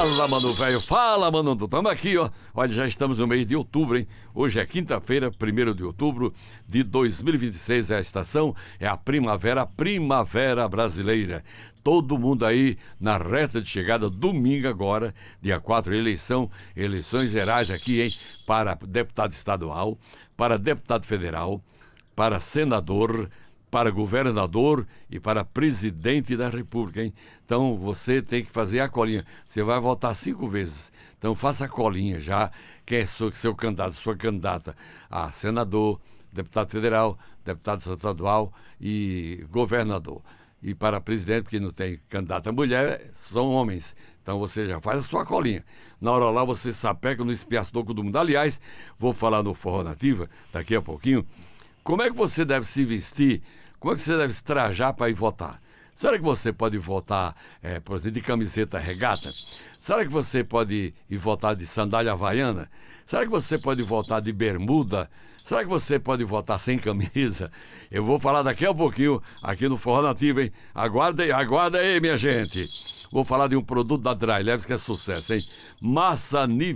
Fala, mano velho, fala, mano. Estamos aqui, ó. Olha, já estamos no mês de outubro, hein? Hoje é quinta-feira, 1º de outubro de 2026. É a estação, é a primavera brasileira. Todo mundo aí na reta de chegada, domingo agora, dia 4, eleições gerais aqui, hein? Para deputado estadual, para deputado federal, para senador, para governador e para presidente da República, hein? Então você tem que fazer a colinha. Você vai votar 5 vezes. Então faça a colinha já. Quem é seu candidato, sua candidata a senador, deputado federal, deputado estadual e governador. E para presidente, porque não tem candidata mulher, são homens. Então você já faz a sua colinha. Na hora lá você sapeca no espiaçoco do mundo. Aliás, vou falar no Forró Nativa daqui a pouquinho. Como é que você deve se vestir? Como é que você deve se trajar para ir votar? Será que você pode votar, por exemplo, de camiseta regata? Será que você pode ir votar de sandália havaiana? Será que você pode votar de bermuda? Será que você pode votar sem camisa? Eu vou falar daqui a pouquinho aqui no Forró Nativo, hein? Aguarda aí, minha gente. Vou falar de um produto da Dry Leves que é sucesso, hein? Massa nível